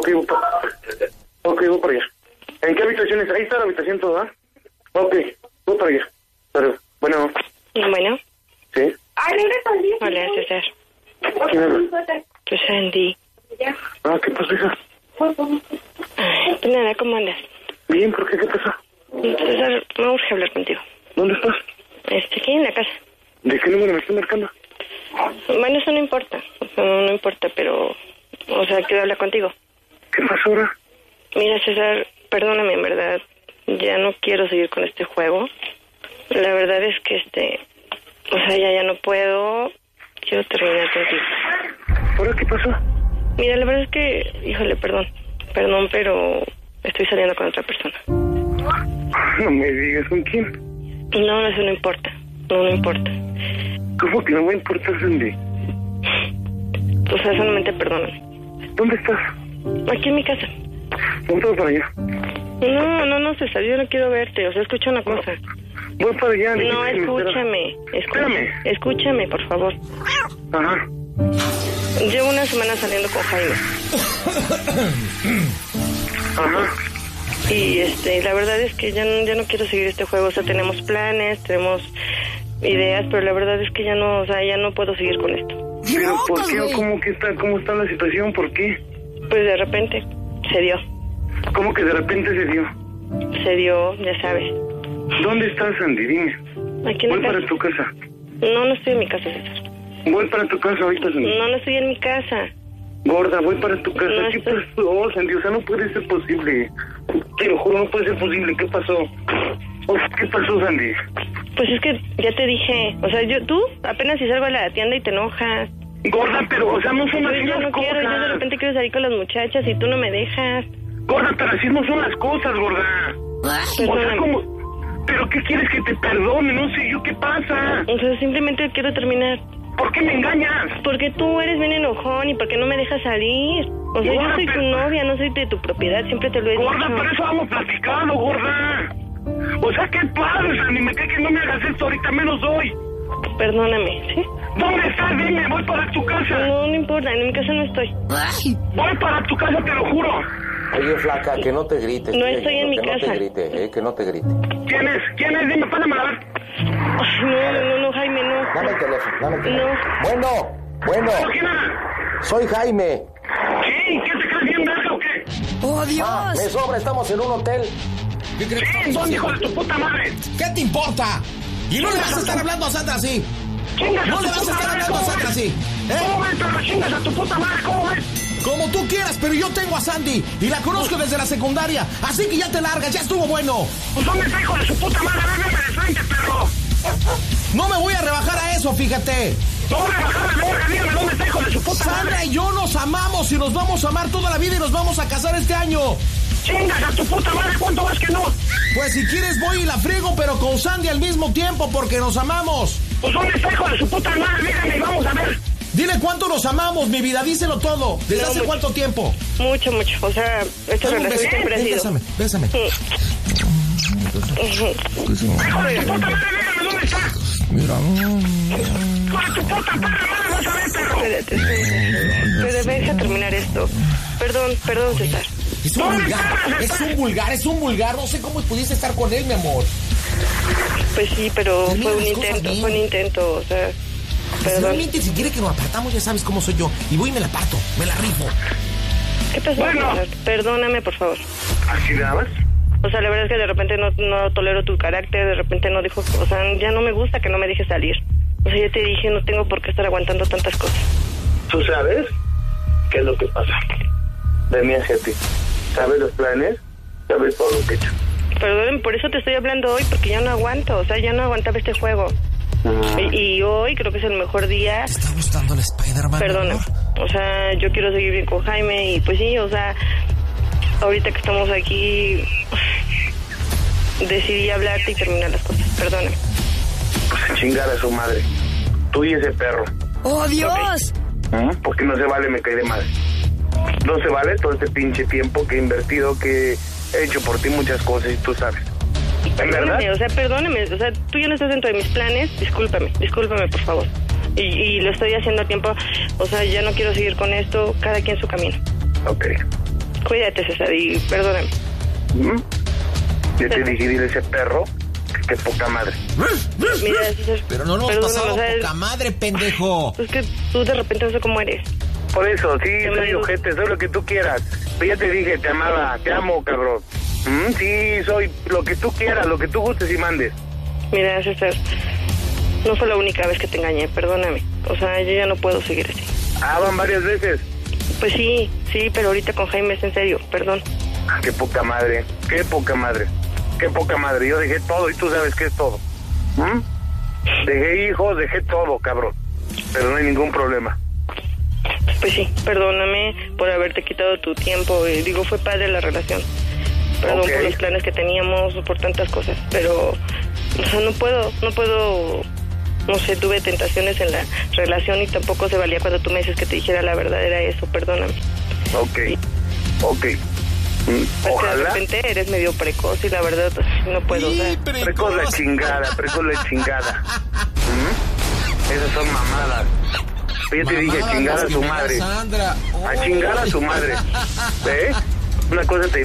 Ok, voy para allá. ¿En qué habitaciones? Ahí está la habitación toda. Ok, voy para allá. Pero, bueno. Bueno. ¿Sí? Hola, César. ¿Quién habla? Pues Sandy. Ah, ¿qué pasó, hija? Ay, pues nada, ¿cómo andas? Bien, ¿por qué? ¿Qué pasó? César, me urge hablar contigo. ¿Dónde estás? Aquí en la casa. ¿De qué número me estás marcando? Bueno, eso no importa. O sea, no importa, pero... O sea, quiero hablar contigo. ¿Qué pasó ahora? Mira, César, perdóname, en verdad. Ya no quiero seguir con este juego. La verdad es que o sea, ya no puedo. Quiero terminar contigo. ¿Ahora qué pasó? Mira, la verdad es que... Híjole, perdón, pero estoy saliendo con otra persona. No me digas, ¿con quién? No, eso no importa. No importa. ¿Cómo que no va a importar, Sandy? O sea, solamente perdóname. ¿Dónde estás? Aquí en mi casa. ¿Dónde vas para allá? No, César, yo no quiero verte. O sea, escucha una cosa. Voy para allá. No, escúchame, por favor. Ajá. Llevo una semana saliendo con Jaime. Ajá. Y la verdad es que ya no quiero seguir este juego. O sea, tenemos planes, tenemos ideas, pero la verdad es que ya no, o sea, ya no puedo seguir con esto. ¿Pero por qué? ¿Cómo está la situación? ¿Por qué? Pues de repente se dio. ¿Cómo que de repente se dio? Se dio, ya sabes. ¿Dónde estás, Sandy? Dime. Aquí en la Voy casa. para tu casa. No estoy en mi casa, César. Voy para tu casa ahorita, Sandy. No estoy en mi casa. Gorda, voy para tu casa. No ¿Qué estoy... pasó, Sandy? O sea, no puede ser posible. Te lo juro, no puede ser posible. ¿Qué pasó? ¿Qué pasó, Sandy? Pues es que ya te dije. O sea, tú apenas si salgo a la tienda y te enojas. Gorda, pero, o sea, no son así Yo las no cosas. quiero, yo de repente quiero salir con las muchachas y tú no me dejas. Gorda, pero así no son las cosas, gorda. O sea, ¿cómo? ¿Pero qué quieres que te perdone? No sé yo, ¿qué pasa? O sea, simplemente quiero terminar. ¿Por qué me engañas? Porque tú eres bien enojón y porque no me dejas salir. O sea, Gorda, yo soy tu novia, no soy de tu propiedad, siempre te lo he dicho. Gorda, pero eso vamos platicando, gorda. O sea, ¿qué pasa? Ni me cae que no me hagas esto ahorita, menos hoy. Perdóname, ¿sí? ¿Dónde estás? Dime, voy para tu casa. No importa, en mi casa no estoy. Voy para tu casa, te lo juro. Oye, flaca, que no te grites. No estoy en mi casa. Que no te grite, que no te grite. ¿Quién es? Dime, pásamela a ver. Ay, no, Jaime, no. Dame el teléfono. No. Bueno. ¿Quién era? Soy Jaime. Sí, ¿qué te crees bien, verga o qué? ¡Oh, Dios! Me sobra, estamos en un hotel. ¿Qué crees? Sí, ¿dónde, hijo de tu puta madre? ¿Qué te importa? Y no le vas a estar hablando a Sandra así. Chingas No a le tu vas a puta estar madre, hablando a ¿cómo Sandra ves? así. ¿Cómo ves, pero chingas a tu puta madre? ¿Cómo ves? Como tú quieras, pero yo tengo a Sandy y la conozco desde la secundaria. Así que ya te largas, ya estuvo bueno. Pues ¿dónde está, hijo de su puta madre? Veme de frente, perro. No me voy a rebajar a eso, fíjate. No voy a bajar la verga, dígame dónde está, hijo de su puta Sandra madre. y yo nos amamos y nos vamos a amar toda la vida y nos vamos a casar este año. Chingas a tu puta madre, ¿cuánto vas que no? Pues si quieres voy y la friego, pero con Sandy al mismo tiempo porque nos amamos. Pues ¿dónde está, hijo de su puta madre? Dígame y vamos a ver. Dile cuánto nos amamos, mi vida, díselo todo. ¿Desde No, hace mucho. cuánto tiempo? Mucho. O sea, esta relación siempre ha sido. Bésame. Hijo de tu puta madre, dígame dónde está. Mira. Hijo de tu puta madre, vas a ver, perro. Espérate. Pero deja terminar esto. Perdón, César. Es un vulgar. No sé cómo pudiste estar con él, mi amor. Pues sí, pero Termina fue un las cosas bien. fue un intento, o sea, perdón. Realmente, si quiere que nos apartamos, ya sabes cómo soy yo. Y voy y me la parto, me la rifo. ¿Qué pasó? Bueno. César? Perdóname, por favor. ¿Así dabas? O sea, la verdad es que de repente no tolero tu carácter, de repente no dijo, o sea, ya no me gusta que no me dejes salir. O sea, ya te dije, no tengo por qué estar aguantando tantas cosas. ¿Tú sabes qué es lo que pasa? De mí hacia ti. ¿Sabes los planes? ¿Sabes todo lo que he hecho? Perdón, por eso te estoy hablando hoy, porque ya no aguanto, o sea, ya no aguantaba este juego. Y hoy creo que es el mejor día. ¿Te está gustando el Spider-Man? Perdona, o sea, yo quiero seguir bien con Jaime y pues sí, o sea, ahorita que estamos aquí, decidí hablarte y terminar las cosas, perdóname. Pues chingar a su madre. Tú y ese perro. ¡Oh, Dios! Porque no se vale, me cae de madre. No se vale todo este pinche tiempo que he invertido, que he hecho por ti muchas cosas y tú sabes. ¿En verdad? Perdóname, o sea, tú ya no estás dentro de mis planes, discúlpame, por favor. Y lo estoy haciendo a tiempo, o sea, ya no quiero seguir con esto, cada quien su camino. Ok. Cuídate, César, y perdóname. Ya te dije, dile a ese perro que poca madre. Mira, César, Pero no nos perdóname, pasaba o sea, poca madre, pendejo. es que tú de repente no sé cómo eres. Por eso, sí, Te soy mando- ojete, soy lo que tú quieras. Pero ya te dije, te amaba, te amo, cabrón. Sí, soy lo que tú quieras, lo que tú gustes y mandes. Mira, César, no fue la única vez que te engañé, perdóname. O sea, yo ya no puedo seguir así. Van varias veces. Pues sí, pero ahorita con Jaime es en serio, perdón. Qué poca madre, qué poca madre, qué poca madre. Yo dejé todo y tú sabes qué es todo. Dejé hijos, dejé todo, cabrón. Pero no hay ningún problema. Pues sí, perdóname por haberte quitado tu tiempo. Digo, fue padre la relación. Perdón Ok. por los planes que teníamos, por tantas cosas. Pero, o sea, no puedo, no sé, tuve tentaciones en la relación y tampoco se valía cuando tú me dices que te dijera la verdad, era eso, perdóname. Ok. Pues que de Ojalá. repente eres medio precoz y la verdad, pues, no puedo, o sea, Precoz la chingada, precoz la chingada. Esas son mamadas. Yo te dije, Mamadas chingar las a que su me da madre. Sandra. A chingar a su madre. Una cosa te